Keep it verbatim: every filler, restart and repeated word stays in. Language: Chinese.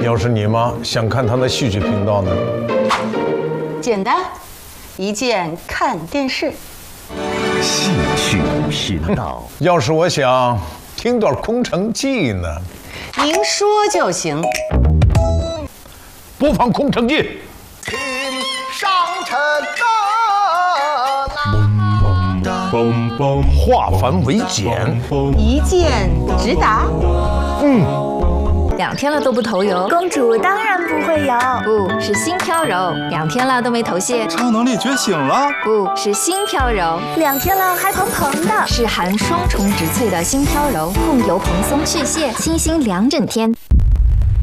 要是你妈想看她的戏剧频道呢？ 简单，一键看电视。 戏曲频道。 要是我想听段《空城计》呢？ 您说就行。 播放《空城计》。 上尘的嘣嘣，化繁为简， 一键直达。 嗯。 两天了都不头油， 公主当然不会有， 不是心飘柔。两天了都没头屑， 超能力觉醒了， 不是心飘柔。 两天了还蓬蓬的， 是含双重植萃的心飘柔，控油蓬松去屑，清新两整天。